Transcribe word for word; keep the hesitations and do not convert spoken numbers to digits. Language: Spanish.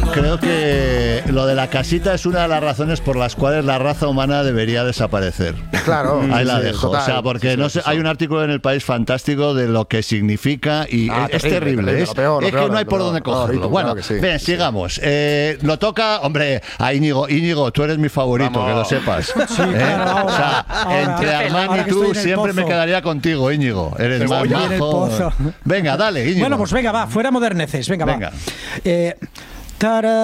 creo que lo de la casita es una de las razones por las cuales la raza humana debería desaparecer. Claro. Ahí la sí, dejo. total. O sea, porque Sí, sí, no sé, sí. hay un artículo en El País fantástico de lo que significa y Ah, es, terrible, es terrible. terrible, es lo peor, lo es que peor, no hay lo por peor. dónde No, cogerlo. Ritu, Bueno, claro que sí. ven, sigamos. Eh, lo toca, hombre, a Íñigo. Íñigo, tú eres mi favorito, Vamos. que lo sepas. Sí, ¿Eh? claro, ahora, o sea, ahora. entre Armán Ahora y que tú estoy en el siempre me pozo. quedaría contigo, Íñigo. Eres más Estoy en el majo. pozo. Venga, dale, Íñigo. Bueno, pues venga, va, fuera moderneces. Venga, Venga. va. Eh, tara-